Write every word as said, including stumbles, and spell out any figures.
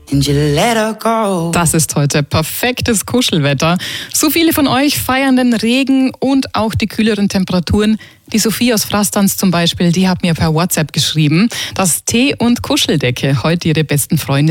and you let her go. Das ist heute perfektes Kuschelwetter. So viele von euch feiern den Regen und auch die kühleren Temperaturen. Die Sophie aus Frastanz zum Beispiel, die hat mir per WhatsApp geschrieben, dass Tee und Kuscheldecke heute ihre besten Freunde